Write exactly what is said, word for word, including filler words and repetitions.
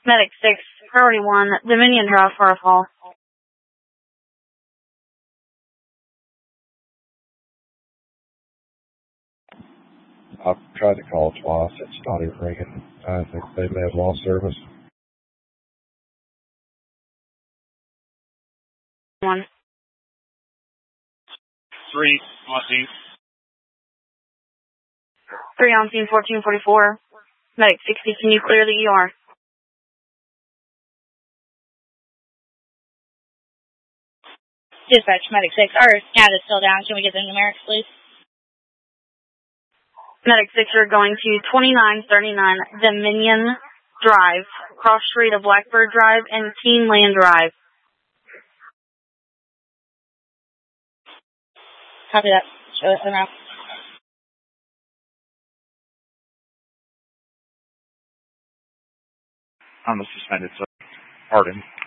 Medic six, Priority one, Dominion Drive for a call. I've tried to call twice. It's not even ringing. I think they may have lost service. One. Three on scene. Three on scene, fourteen forty-four. Medic sixty, can you clear the E R? Dispatch, Medic six, our scat is still down. Can we get the numerics, please? Medic six, you're going to twenty-nine thirty-nine Dominion Drive, cross street of Blackbird Drive and Teen Land Drive. Copy that. Show us the map. On the suspended, so pardon.